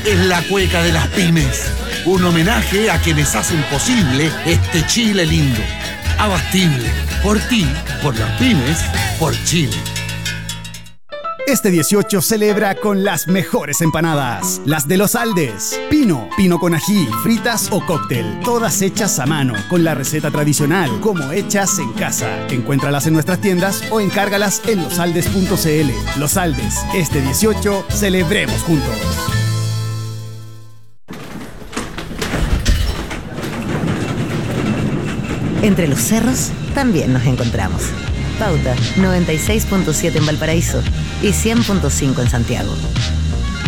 es la cueca de las pymes. Un homenaje a quienes hacen posible este Chile lindo. Abastible. Por ti, por las pymes, por Chile. Este 18 celebra con las mejores empanadas, las de Los Aldes. Pino con ají, fritas o cóctel, todas hechas a mano, con la receta tradicional, como hechas en casa. Encuéntralas en nuestras tiendas o encárgalas en losaldes.cl. Los Aldes, este 18, celebremos juntos. Entre los cerros también nos encontramos. Pauta 96.7 en Valparaíso y 100.5 en Santiago.